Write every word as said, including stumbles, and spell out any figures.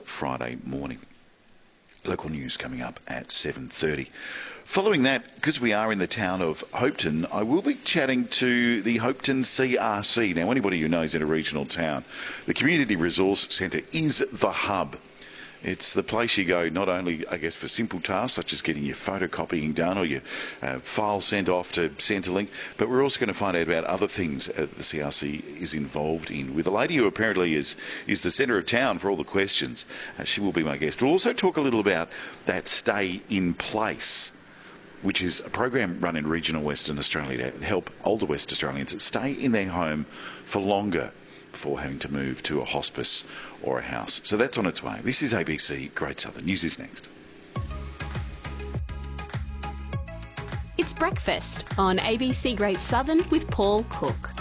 Friday morning. Local news coming up at seven thirty. Following that, because we are in the town of Hopetoun, I will be chatting to the Hopetoun C R C. Now, anybody who knows in a regional town, the Community Resource Centre is the hub. It's the place you go not only, I guess, for simple tasks such as getting your photocopying done or your uh, file sent off to Centrelink, but we're also going to find out about other things uh, the C R C is involved in. With a lady who apparently is, is the centre of town for all the questions. Uh, she will be my guest. We'll also talk a little about that Stay in Place, which is a program run in regional Western Australia to help older West Australians stay in their home for longer before having to move to a hospice or a house. So that's on its way. This is A B C Great Southern. News is next. It's breakfast on A B C Great Southern with Paul Cook.